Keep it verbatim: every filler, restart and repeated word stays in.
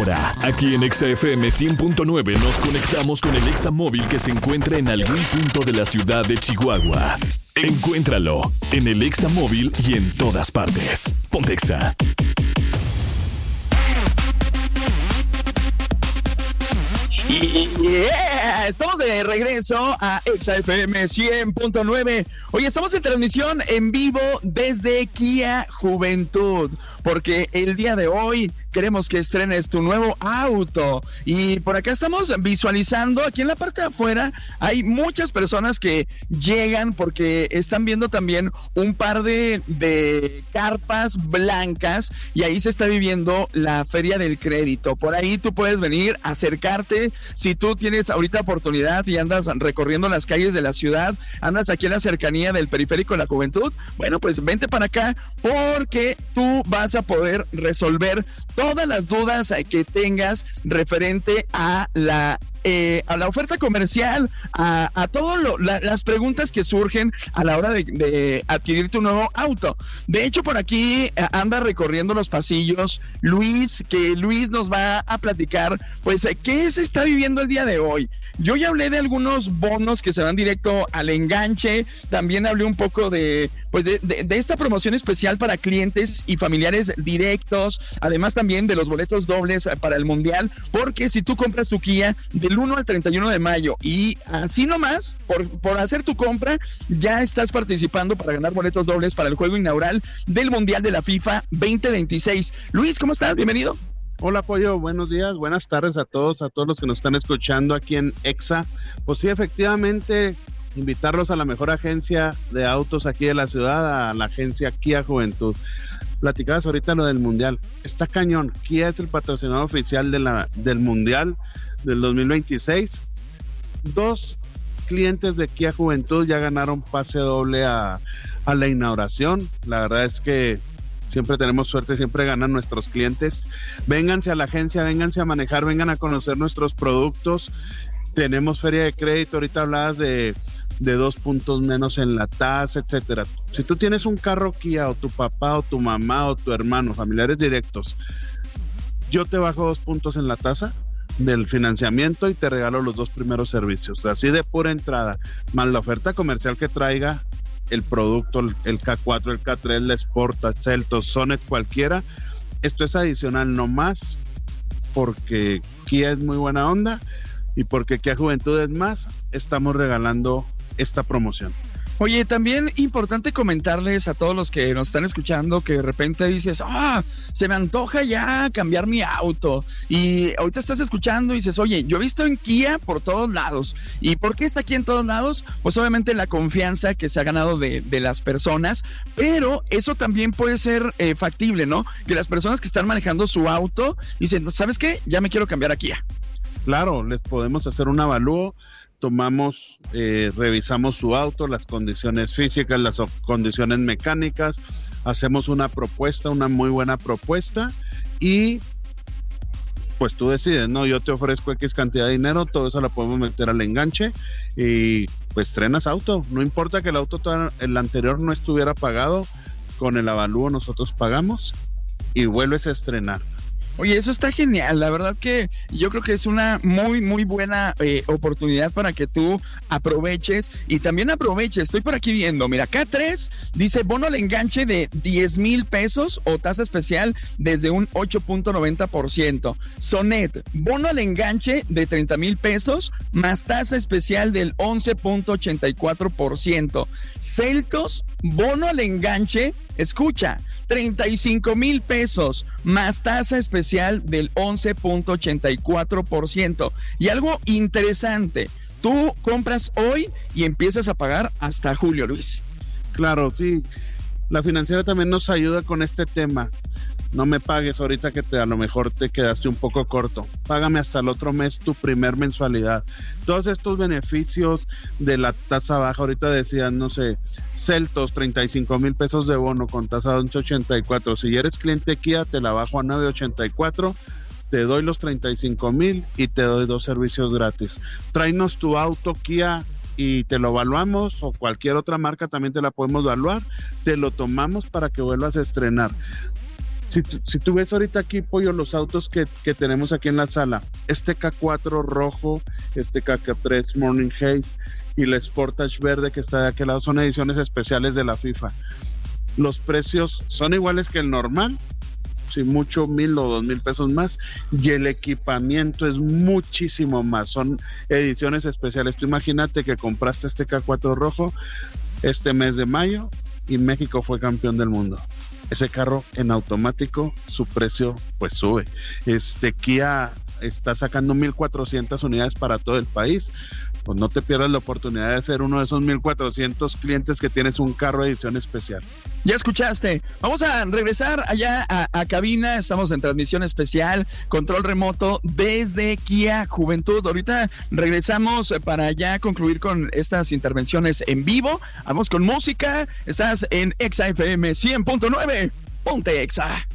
Ahora, aquí en Exa F M cien punto nueve nos conectamos con el Exa móvil que se encuentra en algún punto de la ciudad de Chihuahua. Encuéntralo en el Exa móvil y en todas partes. Ponte Exa. Yeah, estamos de regreso a Exa F M cien punto nueve. Hoy estamos en transmisión en vivo desde Kia Juventud, porque el día de hoy queremos que estrenes tu nuevo auto. Y por acá estamos visualizando, aquí en la parte de afuera, hay muchas personas que llegan porque están viendo también un par de, de carpas blancas y ahí se está viviendo la Feria del Crédito. Por ahí tú puedes venir, acercarte. Si tú tienes ahorita oportunidad y andas recorriendo las calles de la ciudad, andas aquí en la cercanía del Periférico de la Juventud, bueno, pues vente para acá porque tú vas a poder resolver todas las dudas que tengas referente a la Eh, a la oferta comercial, a, a todas la, las preguntas que surgen a la hora de, de adquirir tu nuevo auto. De hecho, por aquí anda recorriendo los pasillos Luis, que Luis nos va a platicar, pues, qué se está viviendo el día de hoy. Yo ya hablé de algunos bonos que se van directo al enganche, también hablé un poco de, pues, de, de, de esta promoción especial para clientes y familiares directos, además también de los boletos dobles para el Mundial, porque si tú compras tu Kia del uno al treinta y uno de mayo y así nomás, por, por hacer tu compra, ya estás participando para ganar boletos dobles para el juego inaugural del Mundial de la FIFA veinte veintiséis. Luis, ¿cómo estás? Bienvenido. Hola, Pollo, buenos días, buenas tardes a todos, a todos los que nos están escuchando aquí en Exa. Pues sí, efectivamente, invitarlos a la mejor agencia de autos aquí de la ciudad, a la agencia Kia Juventud. Platicabas ahorita lo del Mundial, está cañón. Kia es el patrocinador oficial de la, del Mundial del dos mil veintiséis. Dos clientes de Kia Juventud ya ganaron pase doble a, a la inauguración. La verdad es que siempre tenemos suerte, siempre ganan nuestros clientes. Vénganse a la agencia, vénganse a manejar, vengan a conocer nuestros productos. Tenemos feria de crédito, ahorita hablabas de, de dos puntos menos en la tasa, etcétera. Si tú tienes un carro Kia, o tu papá, o tu mamá, o tu hermano, familiares directos, yo te bajo dos puntos en la tasa del financiamiento y te regalo los dos primeros servicios, así de pura entrada, más la oferta comercial que traiga el producto, el, el K cuatro, el K tres, la Sportage, Seltos, Sonet, cualquiera. Esto es adicional nomás porque Kia es muy buena onda y porque Kia Juventud es más, estamos regalando esta promoción. Oye, también importante comentarles a todos los que nos están escuchando que de repente dices, ah, se me antoja ya cambiar mi auto. Y ahorita estás escuchando y dices, oye, yo he visto en Kia por todos lados. ¿Y por qué está aquí en todos lados? Pues obviamente la confianza que se ha ganado de, de las personas, pero eso también puede ser eh, factible, ¿no? Que las personas que están manejando su auto dicen, ¿sabes qué? Ya me quiero cambiar a Kia. Claro, les podemos hacer un avalúo. Tomamos, eh, revisamos su auto, las condiciones físicas, las condiciones mecánicas, hacemos una propuesta, una muy buena propuesta y pues tú decides, ¿no? Yo te ofrezco X cantidad de dinero, todo eso lo podemos meter al enganche y pues estrenas auto. No importa que el auto, el anterior no estuviera pagado, con el avalúo nosotros pagamos y vuelves a estrenar. Oye, eso está genial, la verdad que yo creo que es una muy, muy buena eh, oportunidad para que tú aproveches y también aproveches, estoy por aquí viendo, mira, K tres dice bono al enganche de diez mil pesos o tasa especial desde un ocho punto noventa por ciento. Sonet, bono al enganche de treinta mil pesos más tasa especial del once punto ochenta y cuatro por ciento. Seltos, bono al enganche, escucha, treinta y cinco mil pesos más tasa especial del once punto ochenta y cuatro por ciento. Y algo interesante, tú compras hoy y empiezas a pagar hasta julio, Luis. Claro, sí. La financiera también nos ayuda con este tema. No me pagues ahorita que te, a lo mejor te quedaste un poco corto. Págame hasta el otro mes tu primer mensualidad. Todos estos beneficios de la tasa baja, ahorita decían, no sé, Seltos, treinta y cinco mil pesos de bono con tasa de once ochenta y cuatro. Si eres cliente Kia, te la bajo a nueve ochenta y cuatro. Te doy los treinta y cinco mil y te doy dos servicios gratis. Tráenos tu auto Kia y te lo evaluamos, o cualquier otra marca también te la podemos evaluar. Te lo tomamos para que vuelvas a estrenar. Si, si tú ves ahorita aquí, Pollo, los autos que, que tenemos aquí en la sala, este K cuatro rojo, este K tres Morning Haze y la Sportage verde que está de aquel lado, son ediciones especiales de la FIFA. Los precios son iguales que el normal, si mucho mil o dos mil pesos más, y el equipamiento es muchísimo más, son ediciones especiales. Tú imagínate que compraste este K cuatro rojo este mes de mayo y México fue campeón del mundo. Ese carro en automático, su precio pues sube. Este Kia está sacando mil cuatrocientas unidades para todo el país. Pues no te pierdas la oportunidad de ser uno de esos mil cuatrocientos clientes que tienes un carro de edición especial. Ya escuchaste. Vamos a regresar allá a, a cabina. Estamos en transmisión especial, control remoto desde Kia Juventud. Ahorita regresamos para ya concluir con estas intervenciones en vivo. Vamos con música. Estás en Exa F M cien punto nueve. Ponte Exa.